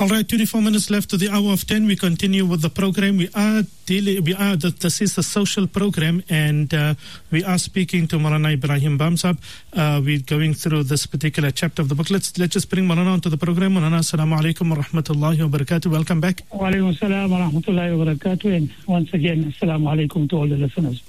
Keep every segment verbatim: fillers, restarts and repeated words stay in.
All right, twenty-four minutes left to the hour of ten. We continue with the program. We are dealing, we are, this is a social program, and uh, we are speaking to Maulana Ibrahim Bamsab. Uh, we're going through this particular chapter of the book. Let's let's just bring Maulana onto the program. Maulana, assalamu alaikum wa rahmatullahi wa barakatuh. Welcome back. Wa alaikum assalam wa rahmatullahi wa barakatuh. And once again, assalamu alaikum to all the listeners.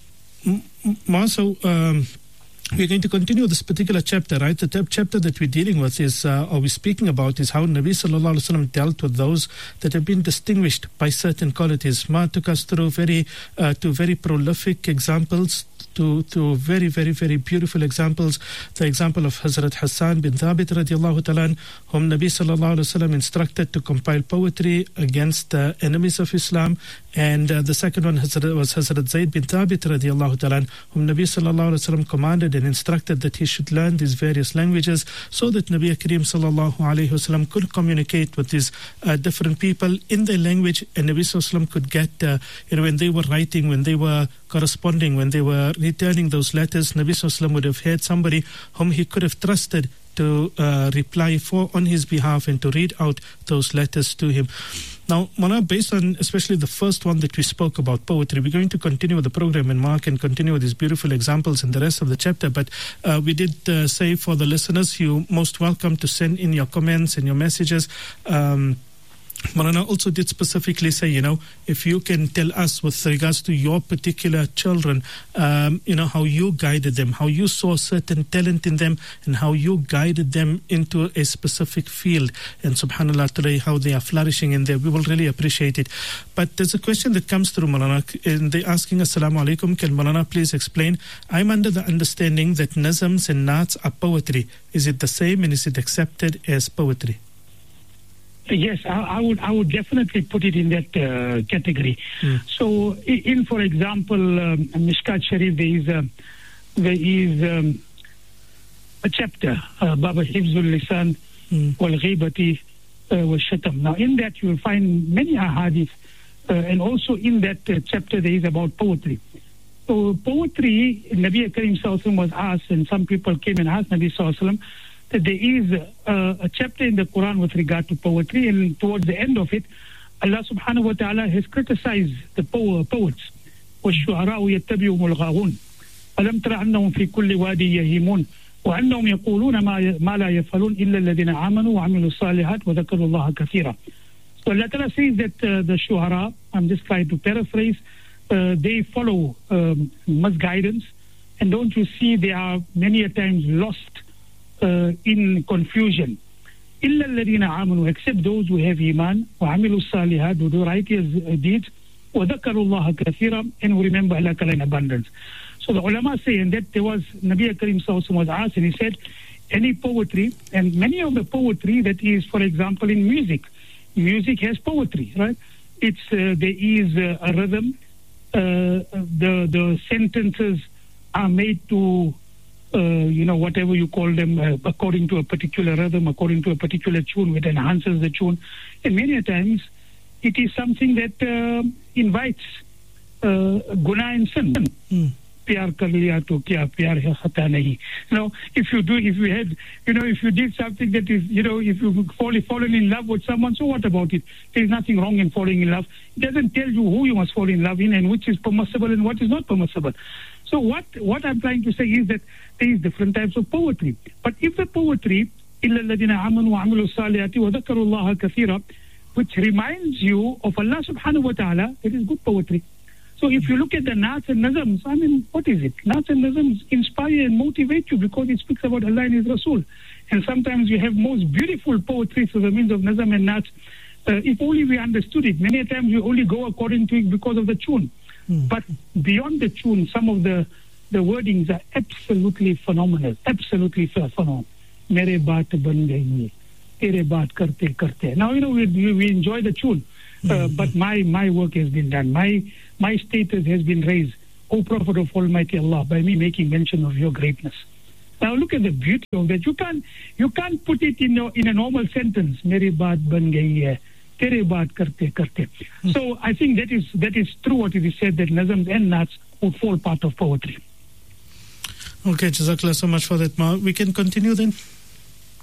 Ma, so um, we're going to continue this particular chapter, right? The t- chapter that we're dealing with is, uh, or we're speaking about, is how Nabi Sallallahu Alaihi Wasallam dealt with those that have been distinguished by certain qualities. Ma took us through very, uh, to very prolific examples, to, to very, very, very beautiful examples. The example of Hazrat Hassan bin Thabit radiallahu ta'ala, whom Nabi Sallallahu Alaihi Wasallam instructed to compile poetry against the enemies of Islam. And uh, the second one Hazrat, was Hazrat Zayd bin Thabit radiallahu ta'ala, whom Nabi Sallallahu Alaihi Wasallam commanded and instructed that he should learn these various languages so that Nabi Kareem Sallallahu Alaihi Wasallam could communicate with these uh, different people in their language, and Nabi Sallallahu Alaihi Wasallam could get, uh, you know, when they were writing, when they were corresponding, when they were returning those letters, Nabi Sallallahu Alaihi Wasallam would have had somebody whom he could have trusted to uh, reply for on his behalf and to read out those letters to him. Now, Mona, based on especially the first one that we spoke about, poetry, we're going to continue with the program, and Mark can continue with these beautiful examples in the rest of the chapter. But uh, we did uh, say for the listeners, you're most welcome to send in your comments and your messages. Um, Marana also did specifically say, you know, if you can tell us with regards to your particular children, um, you know, how you guided them, how you saw certain talent in them, and how you guided them into a specific field. And subhanAllah, today, how they are flourishing in there. We will really appreciate it. But there's a question that comes through, Marana, and they're asking, Assalamu alaikum, can Marana please explain? I'm under the understanding that nazms and naats are poetry. Is it the same, and is it accepted as poetry? Yes, I, I would I would definitely put it in that uh, category. Mm. So, in, for example, um, Mishkat Sharif, there is a, there is um, a chapter, uh, Baba Hifzul Lisan wal Ghibati wal Shatam. Now, in that you will find many ahadith, uh, and also in that uh, chapter there is about poetry. So, poetry, Nabi Karim Sallallahu Alaihi Wasallam was asked, and some people came and asked Nabi Sallallahu Alaihi Wasallam, that there is a, a chapter in the Quran with regard to poetry, and towards the end of it, Allah subhanahu wa ta'ala has criticized the po- poets. وَالشُّعَرَاءُ يَتَّبِعُهُمُ الْغَاوُونَ أَلَمْ تَرَ أَنَّهُم فِي كُلِّ وَادٍ يَهِيمُونَ وَأَنَّهُم يَقُولُونَ مَا لَا يَفْعَلُونَ إِلَّا الَّذِينَ آمَنُوا وَعَمِلُوا الصَّالِحَاتِ وَذَكَرُوا اللَّهَ كَثِيرًا. So Allah ta'ala says that uh, the Shu'ara, I'm just trying to paraphrase, uh, they follow um, misguidance, and don't you see they are many a times lost Uh, in confusion. إِلَّا الَّذِينَ آمَنُوا, except those who have iman, وَعَمِلُوا الصَّالِحَاتِ, who do righteous deeds, وَذَكَرُوا اللَّهَ كَثِيرًا, and who remember Allah Ta'ala in abundance. So the ulama say, and that there was, Nabi Karim Sallallahu Alaihi Wasallam was asked, and he said, any poetry, and many of the poetry that is, for example, in music, music has poetry, right? It's, uh, there is uh, a rhythm, uh, the, the sentences are made to Uh, you know, whatever you call them, uh, according to a particular rhythm, according to a particular tune, which enhances the tune. And many a times, it is something that uh, invites uh, guna and sin. Mm. Pyar kar liya to kya pyar hai khata nahi. You know, if you do, if you had, you know, if you did something that is, you know, if you fall, fallen in love with someone, so what about it? There is nothing wrong in falling in love. It doesn't tell you who you must fall in love in and which is permissible and what is not permissible. So what what I'm trying to say is that there is different types of poetry. But if the poetry, إِلَّا الَّذِينَ آمَنُوا وَعَمِلُوا الصَّالِحَاتِ وَذَكَرُوا اللَّهَ كَثِيرًا, which reminds you of Allah subhanahu wa ta'ala, it is good poetry. So if you look at the Naats and Nazms, I mean, what is it? Naats and Nazms inspire and motivate you because it speaks about Allah and His Rasul. And sometimes you have most beautiful poetry through the means of Nazm and Naats. Uh, if only we understood it. Many times you only go according to it because of the tune. Mm. But beyond the tune, some of the, the wordings are absolutely phenomenal. Absolutely phenomenal. Mere baat ban gayi, tere baat karte karte. Now, you know, we, we enjoy the tune. Uh, mm-hmm. But my, my work has been done. My my status has been raised, O Prophet of Almighty Allah, by me making mention of your greatness. Now look at the beauty of that. You can't you can't put it in a, in a normal sentence. Mere baat ban gayi hai, tere baat karte karte. Mm-hmm. So I think that is that is true what it is said that nazms and naats would fall part of poetry. Okay, Jazakallah so much for that, Ma. We can continue then.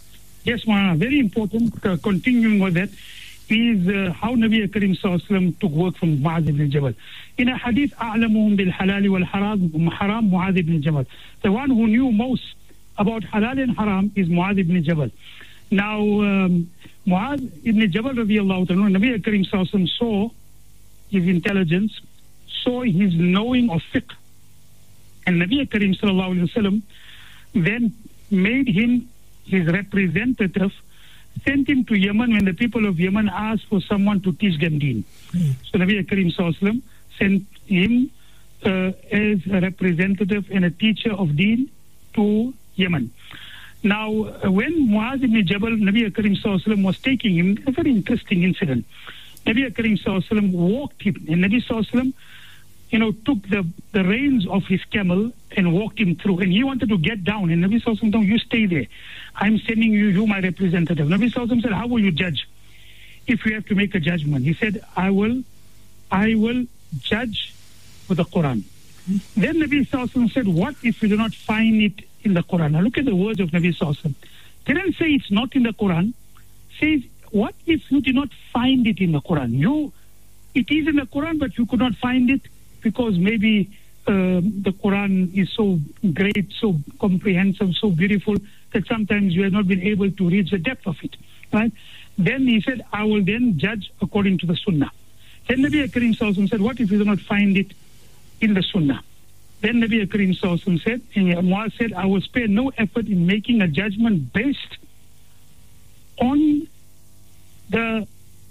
Yes, Maulana, very important. Uh, continuing with that is uh, how Nabi Karim Sallallahu Alaihi Wasallam took work from Mu'adh ibn Jabal. In a hadith, أعلمهم بالحلال والحرام حرام Mu'adh ibn Jabal. The one who knew most about halal and haram is Mu'adh ibn Jabal. Now, um, Mu'adh ibn Jabal radiallahu ta'ala, Nabi Karim Sallallahu Alaihi Wasallam saw his intelligence, saw his knowing of fiqh. And Nabi Karim Sallallahu Alaihi Wasallam then made him his representative, sent him to Yemen when the people of Yemen asked for someone to teach them deen. Mm. So Nabi Karim Sallallahu Alaihi Wasallam sent him uh, as a representative and a teacher of deen to Yemen. Now, uh, when Mu'adh ibn Jabal, Nabi Karim Sallallahu Alaihi Wasallam was taking him, a very interesting incident. Nabi Karim Sallallahu Alaihi Wasallam walked him, and Nabi Sallallahu Alaihi Wasallam, you know, took the, the reins of his camel and walked him through. And he wanted to get down. And Nabi Sallallahu Alaihi Wasallam, you stay there. I'm sending you, you my representative. Nabi Sallallahu Alaihi Wasallam said, how will you judge if you have to make a judgment? He said, I will, I will judge with the Quran. Mm-hmm. Then Nabi Sallallahu Alaihi Wasallam said, what if we do not find it in the Quran? Now look at the words of Nabi Sallallahu Alaihi Wasallam. Didn't say it's not in the Quran. Says, what if you did not find it in the Quran? You, it is in the Quran, but you could not find it because maybe uh, the Quran is so great, so comprehensive, so beautiful that sometimes you have not been able to reach the depth of it. Right? Then he said, I will then judge according to the Sunnah. Then Nabi Karim Sallallahu Alaihi Wasallam said, what if you do not find it in the Sunnah? Then Nabi Karim Sallallahu Alaihi Wasallam said, and Mu'adh said, I will spare no effort in making a judgment based on the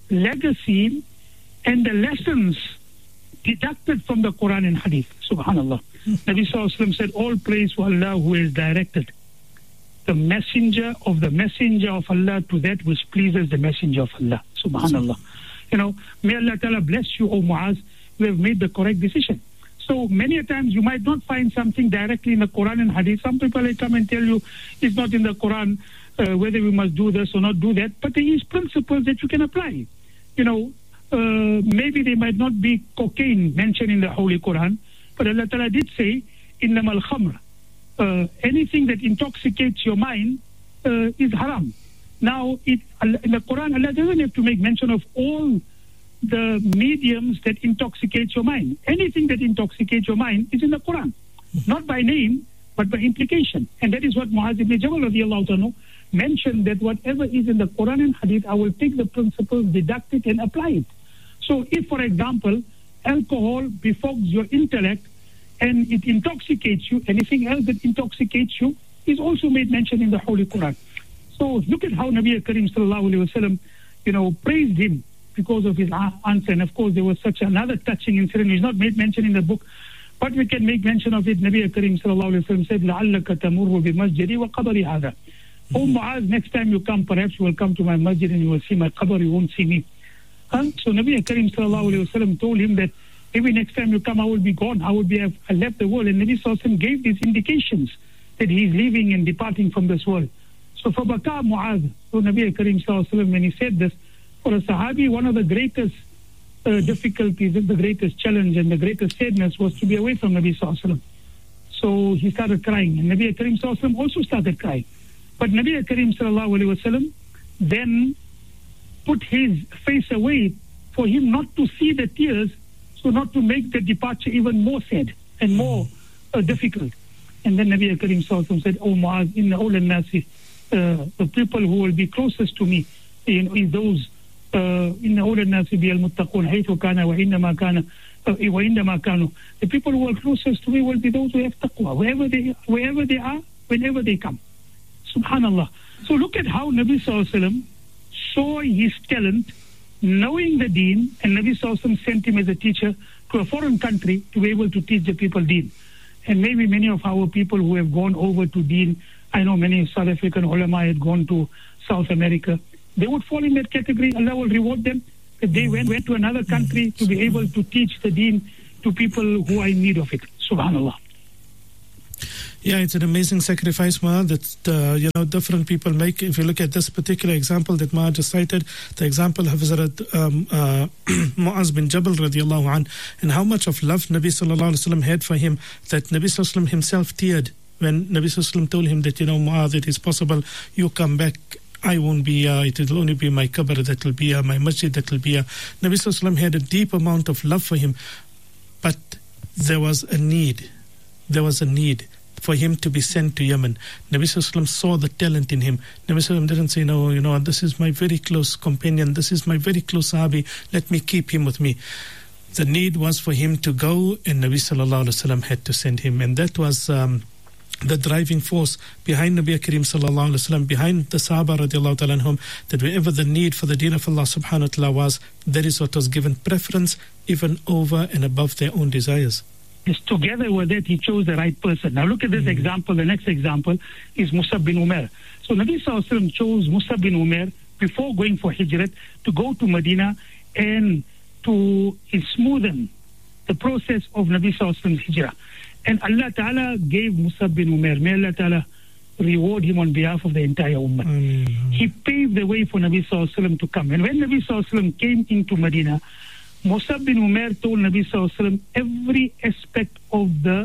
legacy and the lessons deducted from the Quran and Hadith. Subhanallah. Hmm. Nabi Sallallahu Alaihi Wasallam said, all praise for Allah who has directed the messenger of the messenger of Allah to that which pleases the messenger of Allah. Subhanallah. You know, may Allah Ta'ala bless you, O Mu'adh. You have made the correct decision. So many a times you might not find something directly in the Quran and Hadith. Some people will come and tell you it's not in the Quran, uh, whether we must do this or not do that. But there is principles that you can apply. You know, uh, maybe they might not be cocaine mentioned in the Holy Quran, but Allah Ta'ala did say, innamal khamr. Uh, anything that intoxicates your mind uh, is haram. Now, it, in the Quran, Allah doesn't have to make mention of all the mediums that intoxicate your mind. Anything that intoxicates your mind is in the Quran. Not by name, but by implication. And that is what Mu'adh ibn Jabal radiallahu anhu mentioned, that whatever is in the Quran and Hadith, I will take the principles, deduct it, and apply it. So if, for example, alcohol befogs your intellect and it intoxicates you, anything else that intoxicates you is also made mention in the Holy Quran. So look at how Nabi Karim Sallallahu Alaihi Wasallam, you know, praised him because of his answer. And of course, there was such another touching incident. It's not made mention in the book, but we can make mention of it. Nabi Karim Sallallahu Alaihi Wasallam said, لَعَلَّكَ تَمُرُّ بِمَسْجِدِي وَقَبَرِ هَذَا. Oh Mu'adh, next time you come, perhaps you will come to my masjid and you will see my qabr, you won't see me. Huh? So Nabi Karim Sallallahu Alaihi Wasallam told him that maybe next time you come, I will be gone. I will be, I left the world. And Nabi Sallallahu Alaihi Wasallam gave these indications that he is leaving and departing from this world. So for Baka Mu'adh, so Nabi Karim Sallallahu Alaihi Wasallam, when he said this, for a Sahabi, one of the greatest uh, difficulties, the greatest challenge and the greatest sadness was to be away from Nabi Sallallahu Alaihi Wasallam. So he started crying, and Nabi Karim Sallallahu Alaihi Wasallam also started crying. But Nabi Karim Sallallahu Alaihi Wasallam then put his face away for him not to see the tears, so not to make the departure even more sad and more uh, difficult. And then Nabi Karim Sallallahu Alaihi Wasallam said, "O Mu'adh, inna awla an-nasi, the people who will be closest to me, you know, is those inna awla an-nasi bi al-muttaqun haythu kana wa innama kana wa innama kanu." The people who are closest to me will be those who have taqwa, wherever they wherever they are, whenever they come. Subhanallah. So look at how Nabi Sallallahu Alaihi Wasallam saw his talent, knowing the deen, and Nabi Sallallahu Alaihi Wasallam sent him as a teacher to a foreign country to be able to teach the people deen. And maybe many of our people who have gone over to deen, I know many South African ulama had gone to South America, they would fall in that category. Allah will reward them that they went, went to another country to be able to teach the deen to people who are in need of it. Subhanallah. Yeah, it's an amazing sacrifice, Ma, that uh, you know different people make. If you look at this particular example that Ma just cited, the example of Hazrat um, uh, Mu'adh bin Jabal radiallahu anh, and how much of love Nabi Sallallahu Alaihi Wasallam had for him, that Nabi Sallallahu Alaihi Wasallam himself teared when Nabi Sallallahu Alaihi Wasallam told him that, you know, Mu'adh, it is possible you come back I won't be here, it will only be my qabr that will be here, my masjid that will be here. Nabi Sallallahu Alaihi Wasallam had a deep amount of love for him, but there was a need. There was a need for him to be sent to Yemen. Nabi Sallallahu Alaihi Wasallam saw the talent in him. Nabi Sallallahu Alaihi Wasallam didn't say, no, you know, this is my very close companion, this is my very close sahabi, let me keep him with me. The need was for him to go, and Nabi Sallallahu Alaihi Wasallam had to send him. And that was um, the driving force behind Nabi Kareem Sallallahu Alaihi Wasallam, behind the Sahaba radiallahu ta'ala anhum, that wherever the need for the deen of Allah subhanahu wa ta'ala was, that is what was given preference even over and above their own desires. Yes, together with that, he chose the right person. Now look at this mm. example. The next example is Musab bin Umair. So Nabi Sallallahu Alaihi Wasallam chose Musab bin Umair before going for Hijrat to go to Medina and to smoothen the process of Nabi Sallallahu Alaihi Wasallam's Hijrah. And Allah Ta'ala gave Musab bin Umair, may Allah Ta'ala reward him on behalf of the entire Ummah. Mm. He paved the way for Nabi Sallallahu Alaihi Wasallam to come. And when Nabi Sallallahu Alaihi Wasallam came into Medina, Musab bin Umair told Nabi Sallallahu Alaihi Wasallam every aspect of the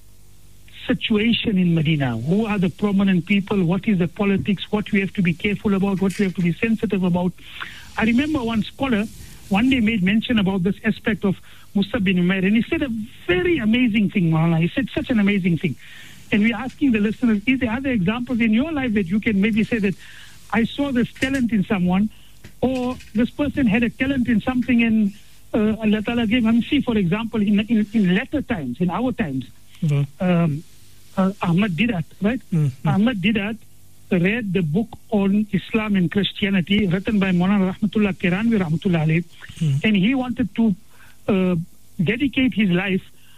situation in Medina. Who are the prominent people? What is the politics? What we have to be careful about? What we have to be sensitive about? I remember one scholar one day made mention about this aspect of Musab bin Umair, and he said a very amazing thing, Maulana. He said such an amazing thing. And we're asking the listeners, is there other examples in your life that you can maybe say that I saw this talent in someone, or this person had a talent in something and uh, Allah Ta'ala gave him? See, for example, in, in, in latter times, in our times, mm-hmm. um, uh, Ahmad Didat, right? Mm-hmm. Ahmad Didat read the book on Islam and Christianity written by Maulana Rahmatullah Kiranvi Rahmatullah Alayh, mm. and he wanted to uh, dedicate his life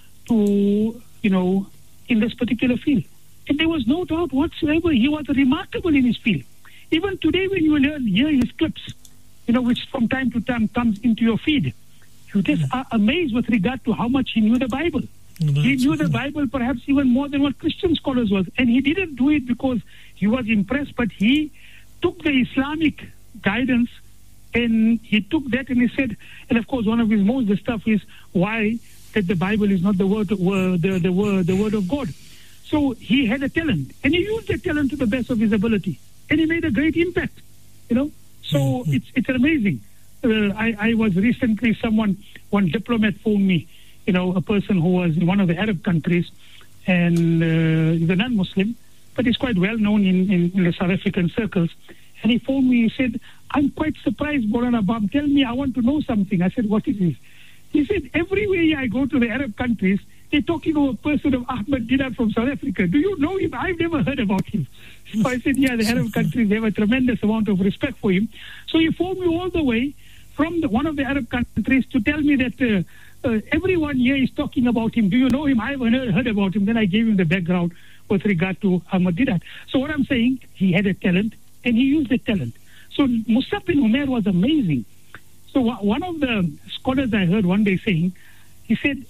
to, you know, in this particular field. And there was no doubt whatsoever, he was remarkable in his field. Even today when you learn, hear his clips, you know, which from time to time comes into your feed, you just mm. are amazed with regard to how much he knew the Bible. Mm-hmm. He knew the Bible perhaps even more than what Christian scholars was. And he didn't do it because he was impressed, but he took the Islamic guidance and he took that and he said, and of course one of his most the stuff is why that the Bible is not the word, word the, the word the word of God. So he had a talent and he used that talent to the best of his ability, and he made a great impact, you know. So mm-hmm. it's it's amazing. Uh, I, I was recently, someone, one diplomat phoned me, you know, a person who was in one of the Arab countries, and uh, he's a non-Muslim, but he's quite well known in, in, in the South African circles. And he phoned me, he said, I'm quite surprised, Maulana Bam, tell me, I want to know something. I said, what is this? He said, everywhere I go to the Arab countries, they're talking of a person of Ahmad Didat from South Africa. Do you know him? I've never heard about him. So I said, yeah, the Arab countries, they have a tremendous amount of respect for him. So he phoned me all the way from the, one of the Arab countries to tell me that uh, uh, everyone here is talking about him. Do you know him? I haven't heard about him. Then I gave him the background with regard to Ahmad Didat. So what I'm saying, he had a talent and he used the talent. So Musab bin Umair was amazing. So one of the scholars I heard one day saying, he said,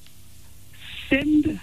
send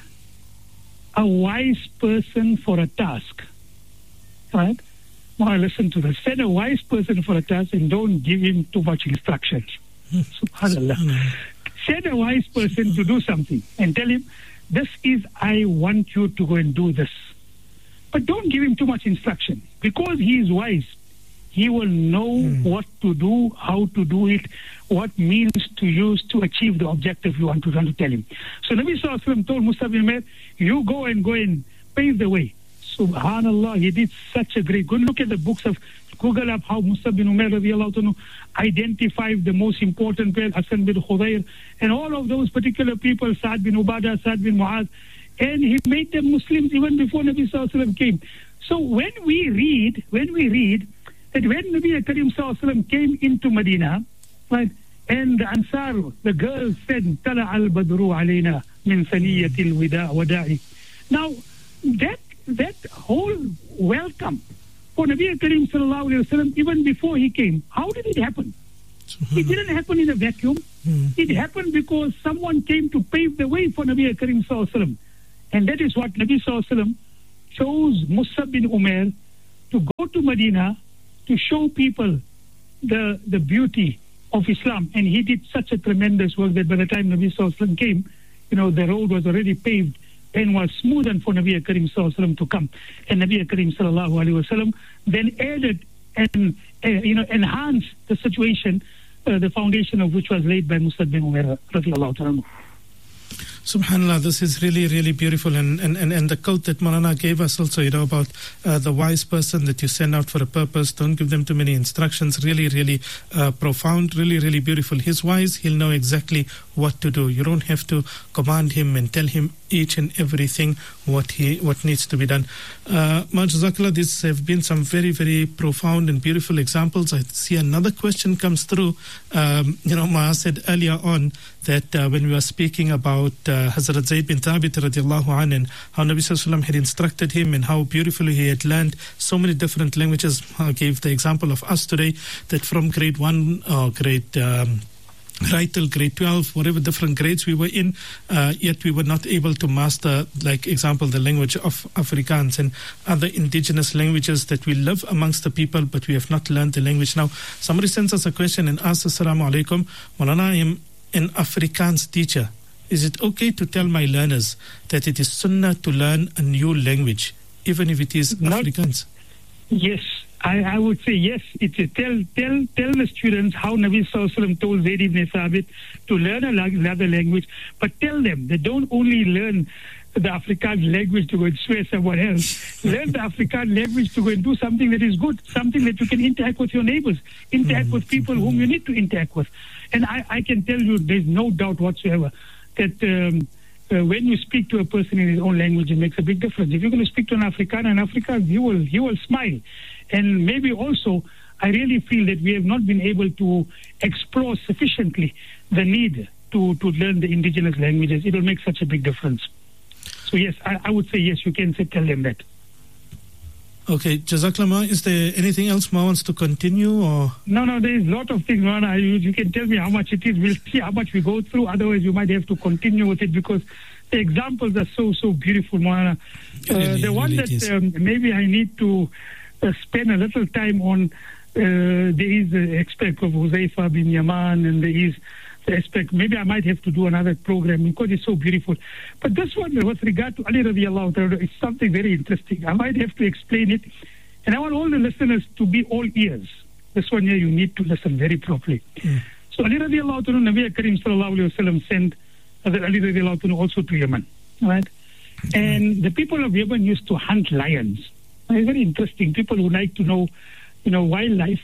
a wise person for a task, right? Now listen to this. Send a wise person for a task and don't give him too much instructions. SubhanAllah. Send a wise person to do something and tell him, this is, I want you to go and do this. But don't give him too much instruction, because he is wise. He will know mm. what to do, how to do it, what means to use to achieve the objective you want to, want to tell him. So Nabi Sallallahu Alaihi Wasallam told Musab bin Umair, you go and go and pave the way. Subhanallah, he did such a great. Go look at the books of, Google up how Musab bin Umair radiallahu anhu identified the most important people, Hassan bin Khudayr, and all of those particular people, Sa'ad bin Ubadah, Sa'ad bin Mu'adh, and he made them Muslims even before Nabi Sallallahu Alaihi Wasallam came. So when we read, when we read, that when Nabi Kareem Sallallahu Alaihi Wasallam came into Medina, right, and the Ansar, the girls said, Tala al-Badru alayna min saniyatil wada'i. Now, that that whole welcome for Nabi Kareem Sallallahu Alaihi Wasallam, even before he came, how did it happen? It didn't happen in a vacuum. Mm. It happened because someone came to pave the way for Nabi Kareem Sallallahu Alaihi Wasallam. And that is what Nabi Sallallahu Alaihi Wasallam chose Musab bin Umair to go to Medina to show people the the beauty of Islam. And he did such a tremendous work that by the time Nabi Sallallahu Alaihi Wasallam came, you know, the road was already paved and was smoothened for Nabi Kareem Sallallahu Alaihi Wasallam to come. And Nabi Kareem Sallallahu Alaihi Wasallam then added and uh, you know, enhance the situation, uh, the foundation of which was laid by Mus'ab bin Umair radiallahu ta'ala. SubhanAllah, this is really, really beautiful. And, and, and, and the quote that Maulana gave us also, you know, about uh, the wise person that you send out for a purpose, don't give them too many instructions, really, really uh, profound, really, really beautiful. He's wise, he'll know exactly what to do. You don't have to command him and tell him each and everything what he what needs to be done. Uh, Jazakallah, these have been some very, very profound and beautiful examples. I see another question comes through. Um, you know, Ma said earlier on that uh, when we were speaking about uh, Hazrat Zayd bin Thabit radiallahu anhu and how Nabi Sallallahu Alaihi Wasallam had instructed him and how beautifully he had learned so many different languages. I gave the example of us today that from grade one or grade um, right till grade twelve, whatever different grades we were in, uh, yet we were not able to master, like example, the language of Afrikaans and other indigenous languages that we live amongst the people, but we have not learned the language. Now, somebody sends us a question and asks, Assalamu alaikum, Maulana, I am an Afrikaans teacher. Is it okay to tell my learners that it is sunnah to learn a new language, even if it is not, Afrikaans? Yes. I, I would say yes. It's a tell tell tell the students how Nabi Sallallahu Alaihi Wasallam told Zayd ibn Thabit to learn another language, but tell them they don't only learn the Afrikaans language to go and swear someone else. Learn the Afrikaans language to go and do something that is good, something that you can interact with your neighbors, interact mm-hmm. with people whom you need to interact with. And I, I can tell you, there's no doubt whatsoever that um, uh, when you speak to a person in his own language, it makes a big difference. If you're going to speak to an Afrikaner in Africa, he will he will smile. And maybe also, I really feel that we have not been able to explore sufficiently the need to, to learn the indigenous languages. It will make such a big difference. So yes, I, I would say yes, you can say, tell them that. Okay, Jazakallah, Ma. Is there anything else Ma wants to continue? Or No, no, there is a lot of things, Ma. You, you can tell me how much it is. We'll see how much we go through. Otherwise, you might have to continue with it because the examples are so, so beautiful, Ma. Uh, really, the one really that um, maybe I need to uh, spend a little time on, uh, there is the aspect of Huzaifa bin Yaman, and there is the aspect, maybe I might have to do another program because it's so beautiful. But this one, with regard to Ali radiallahu ta'ala, is something very interesting. I might have to explain it. And I want all the listeners to be all ears. This one here, you need to listen very properly. Mm. So Ali radiallahu ta'ala, Nabi Karim sallallahu alayhi wa sallam sent Ali radiallahu ta'ala also to Yemen. Right? Mm. And the people of Yemen used to hunt lions. It's very interesting. People who like to know, you know, wildlife,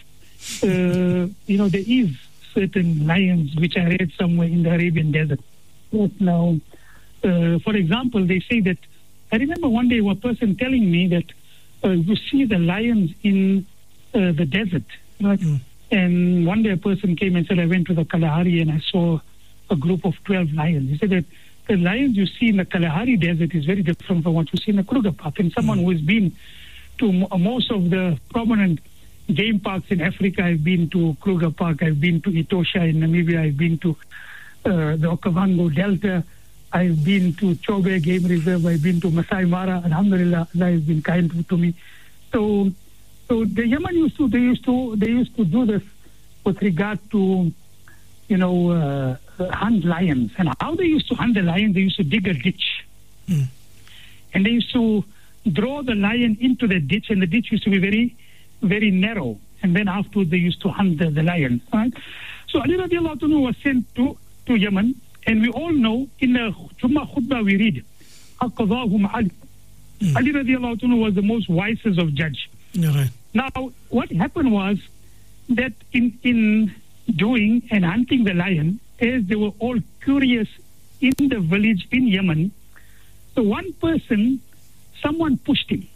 uh, you know, there is certain lions which I read somewhere in the Arabian desert. But now, uh, for example, they say that, I remember one day a person telling me that uh, you see the lions in uh, the desert, right? Mm. And one day a person came and said, I went to the Kalahari and I saw a group of twelve lions. He said that the lions you see in the Kalahari desert is very different from what you see in the Kruger Park. And someone mm. who has been to most of the prominent game parks in Africa, I've been to Kruger Park, I've been to Etosha in Namibia, I've been to uh, the Okavango Delta, I've been to Chobe Game Reserve, I've been to Masai Mara. Alhamdulillah, Allah has been kind to, to me. So, so the Yemen used to, they used to, they used to do this with regard to, you know, uh, hunt lions. And how they used to hunt the lion, they used to dig a ditch. Mm. And they used to draw the lion into the ditch, and the ditch used to be very, very narrow. And then afterwards they used to hunt the, the lion. Right? So Ali radiallahu anhu was sent to, to Yemen, and we all know in the Jummah khutbah we read, Aqadahum Ali. Mm. Ali radiallahu anhu was the most wisest of judge. Yeah, right. Now, what happened was that in, in doing and hunting the lion, as they were all curious in the village in Yemen, so one person, someone pushed him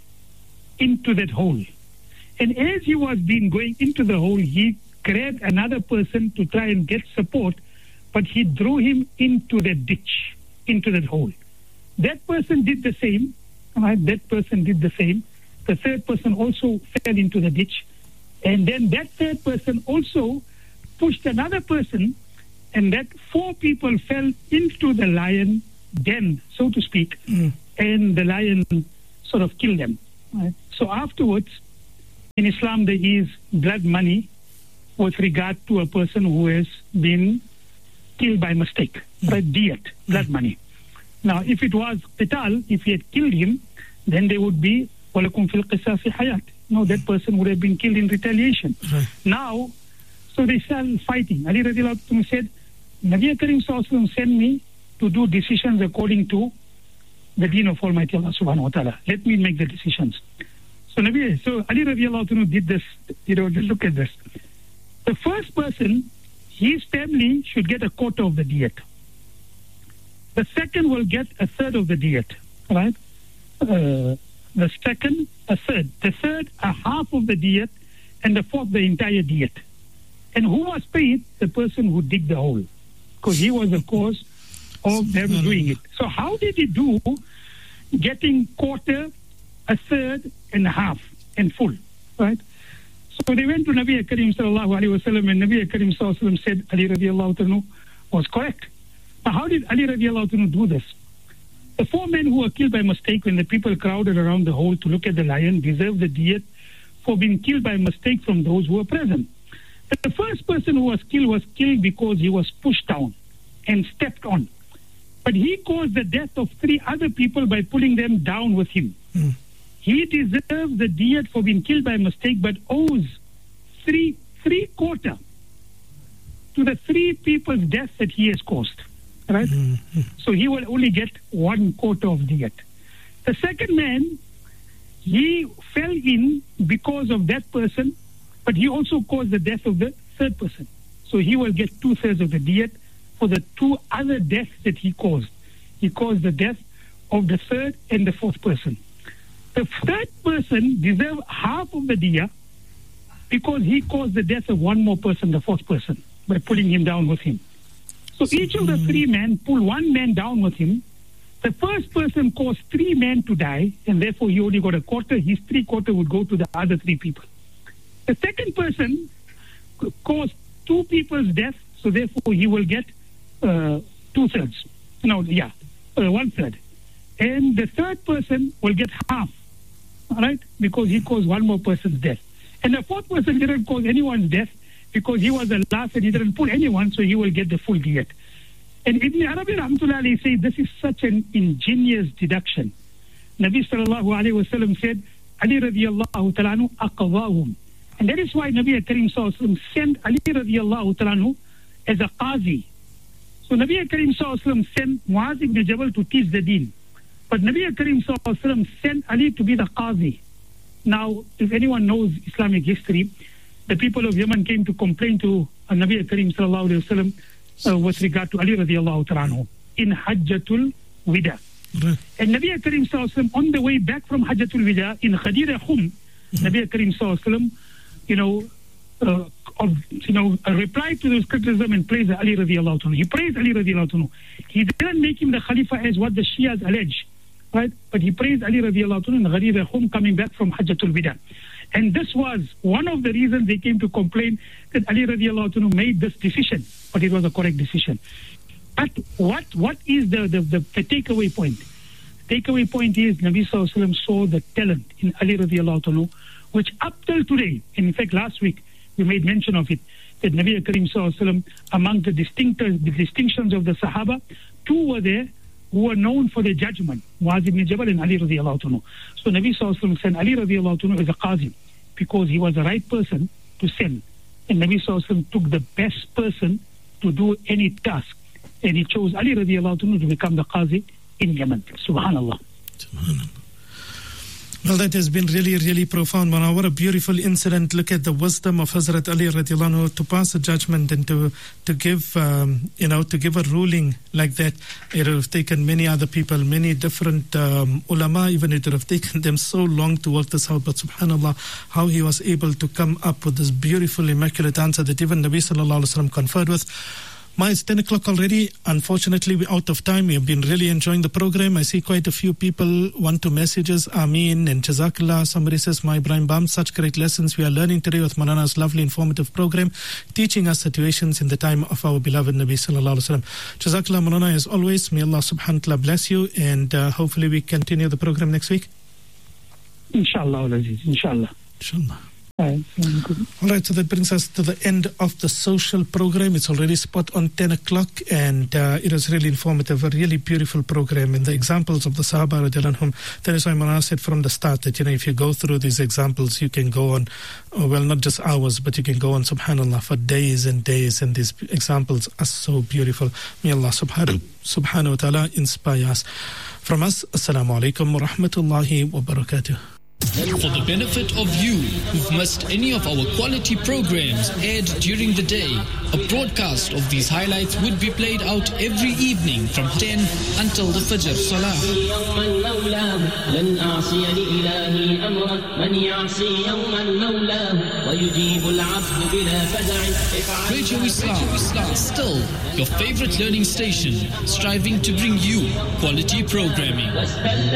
into that hole. And as he was being going into the hole, he grabbed another person to try and get support, but he drew him into the ditch, into that hole. That person did the same. Right? That person did the same. The third person also fell into the ditch. And then that third person also pushed another person, and that four people fell into the lion den, so to speak, mm. and the lion sort of killed them. Right? So afterwards, in Islam, there is blood money with regard to a person who has been killed by mistake, mm. right? Diyat, blood mm. money. Now, if it was qital, if he had killed him, then there would be walakum fil qisasi hayat. no, that person would have been killed in retaliation. Right. Now, so they started fighting. Ali radiallahu anhu said, Nabi Karim sallallahu alaihi wasallam sent me to do decisions according to the deen of Almighty Allah subhanahu wa ta'ala. Let me make the decisions. So Nabi, so Ali radiallahu anhu did this, you know, just look at this. The first person, his family should get a quarter of the diyat. The second will get a third of the diyat, right? Uh, the second, a third. The third, a half of the diyat, and the fourth, the entire diyat. And who was paid? The person who digged the hole, because he was the cause of them doing it. So how did he do getting quarter, a third, and a half, and full, right? So they went to Nabi Karim sallallahu alaihi wasallam, and Nabi Karim sallallahu alaihi wasallam said Ali radiallahu anhu was correct. Now how did Ali radiallahu anhu do this? The four men who were killed by mistake when the people crowded around the hole to look at the lion deserved the diyat for being killed by mistake from those who were present. The first person who was killed was killed because he was pushed down and stepped on. But he caused the death of three other people by pulling them down with him. Mm. He deserves the diyat for being killed by mistake, but owes three three quarter to the three people's death that he has caused. Right? Mm-hmm. So he will only get one quarter of diyat. The second man, he fell in because of that person, but he also caused the death of the third person. So he will get two thirds of the diyat for the two other deaths that he caused. He caused the death of the third and the fourth person. The third person deserves half of the diyah because he caused the death of one more person, the fourth person, by pulling him down with him. So each of the three men pull one man down with him. The first person caused three men to die, and therefore he only got a quarter. His three quarter would go to the other three people. The second person caused two people's death, so therefore he will get uh, two thirds. No, yeah, uh, one third. And the third person will get half, all right, because he caused one more person's death. And the fourth person didn't cause anyone's death because he was the last and he didn't pull anyone, so he will get the full diyat. And Ibn Arabi rahmatullah alayhi said this is such an ingenious deduction. Nabi sallallahu alayhi wa sallam said, Ali radiyallahu ta'ala anhu aqadahum. And that is why Nabi Karim sallallahu alayhi wa sallam sent Ali radiyallahu ta'ala anhu as a qazi. So Nabi Karim sallallahu alayhi wa sallam sent Muaz ibn Jabal to teach the deen. But Nabi Karim sallallahu alayhi wa sallam sent Ali to be the qazi. Now, if anyone knows Islamic history, the people of Yemen came to complain to uh, Nabi Karim sallallahu alayhi wa sallam uh, with regard to Ali radiallahu ta'ala anhu in Hajjatul Wida. Right. And Nabi Karim sallallahu alayhi wa sallam on the way back from Hajjatul Wida in Ghadir Khum, mm-hmm. Nabi Karim sallallahu alayhi wa sallam, you know, uh, of, you know, uh, replied to this criticism and praised Ali radiallahu ta'ala. He praised Ali radiallahu ta'ala. He didn't make him the Khalifa as what the Shias allege, right? But he praised Ali radiallahu ta'ala in Ghadir Khum coming back from Hajjatul Wida. And this was one of the reasons they came to complain that Ali radiallahu anhu made this decision, but it was a correct decision. But what what is the, the, the, the takeaway point? The takeaway point is Nabi sallallahu alaihi wasallam saw the talent in Ali radiallahu anhu, which up till today, and in fact last week we made mention of it, that Nabi Karim sallallahu alaihi wasallam, among the, distinct, the distinctions of the Sahaba, two were there who were known for their judgment, Muaz ibn Jabal and Ali radiallahu anhu. So Nabi sallallahu alaihi wasallam sent Ali radiallahu anhu as a qazi because he was the right person to send. And Nabi sallallahu alaihi wasallam took the best person to do any task. And he chose Ali radiallahu anhu to become the qazi in Yemen. Subhanallah. Subhanallah. Well, that has been really, really profound. Mana, what a beautiful incident. Look at the wisdom of Hazrat Ali radiallahu anhu to pass a judgment and to to give, um, you know, to give a ruling like that. It would have taken many other people, many different um, ulama, even it would have taken them so long to work this out. But subhanallah, how he was able to come up with this beautiful, immaculate answer that even Nabi sallallahu alaihi wasallam conferred with. Ma, it's ten o'clock already. Unfortunately, we're out of time. We have been really enjoying the program. I see quite a few people want to message us. Ameen and Jazakallah. Somebody says, Ma Ibrahim Bam, such great lessons we are learning today with Maulana's lovely informative program, teaching us situations in the time of our beloved Nabi sallallahu alaihi wasallam. Jazakallah, Maulana, as always. May Allah subhanahu wa ta'ala bless you, and uh, hopefully we continue the program next week. Inshallah, Aziz. Inshallah. Inshallah. All right, so that brings us to the end of the social program. It's already spot on ten o'clock, and uh, it was really informative, a really beautiful program. And the examples of the Sahaba, radiallahu anhum, that is why Maulana said from the start that, you know, if you go through these examples, you can go on, oh, well, not just hours, but you can go on, subhanAllah, for days and days. And these examples are so beautiful. May Allah subhanahu, subhanahu wa ta'ala inspire us. From us, Assalamu alaikum wa rahmatullahi wa barakatuh. For the benefit of you who've missed any of our quality programs aired during the day, a broadcast of these highlights would be played out every evening from ten until the Fajr Salah. Radio Islam, still your favorite learning station, striving to bring you quality programming.